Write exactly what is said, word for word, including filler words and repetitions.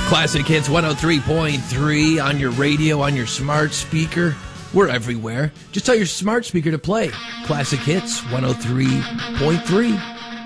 Classic Hits one oh three point three on your radio, on your smart speaker. We're everywhere. Just tell your smart speaker to play Classic Hits one oh three point three.